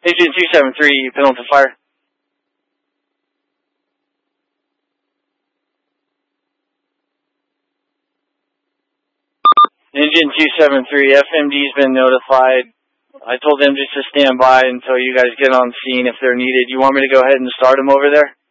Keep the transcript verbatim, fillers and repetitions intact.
Engine two seven three, penalty fire. Engine two seven three, F M D's been notified. I told them just to stand by until you guys get on scene if they're needed. You want me to go ahead and start them over there?